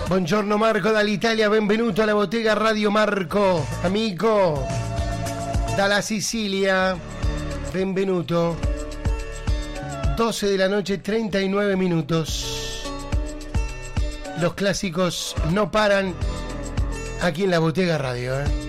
Buongiorno Marco dall'Italia, benvenuto alla bottega Radio Marco, amico dalla Sicilia, benvenuto. 12 de la noche, 39 minutos. Los clásicos no paran aquí en la bottega Radio,